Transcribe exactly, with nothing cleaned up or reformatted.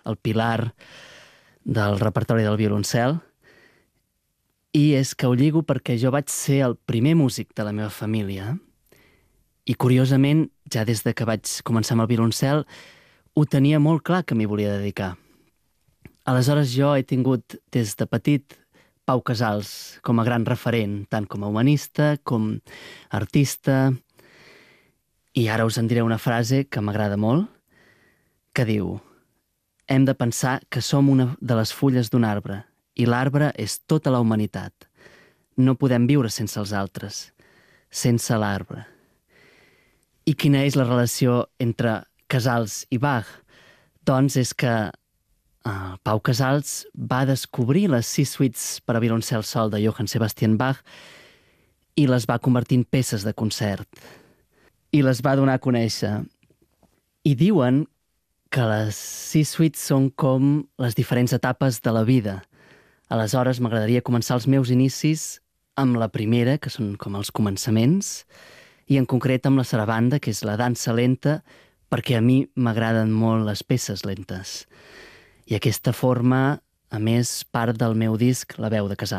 el pilar del repertori del violoncel, i és que ho lligo perquè jo vaig ser el primer músic de la meva família i, curiosament, ja des de que vaig començar amb el violoncel, ho tenia molt clar que m'hi volia dedicar. Aleshores, jo he tingut des de petit Pau Casals com a gran referent, tant com a humanista com artista, i ara us en diré una frase que m'agrada molt, que diu: hem de pensar que som una de les fulles d'un arbre i l'arbre és tota la humanitat. No podem viure sense els altres, sense l'arbre. I quina és la relació entre Casals i Bach? Doncs és que uh, Pau Casals va descobrir les sis suites per a violoncel sol de Johann Sebastian Bach i les va convertir en peces de concert. I les va donar a conèixer. I diuen que les sis suites són com les diferents etapes de la vida. Aleshores, m'agradaria començar els meus inicis amb la primera, que són com els començaments, i en concret amb la sarabanda, que és la dansa lenta, perquè a mi m'agraden molt les peces lentes. I aquesta forma, a més, part del meu disc La veu de Casals.